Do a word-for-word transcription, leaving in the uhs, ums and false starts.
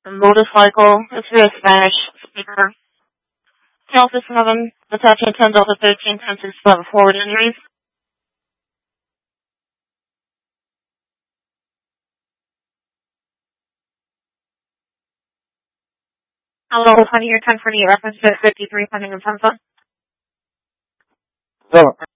A motorcycle. It's via Spanish speaker. Delta seven, attaching ten Delta thirteen, ten six seven, forward injuries. Hello, Honey, your ten forty-eight reference to fifty-three, pending in Pensa. So,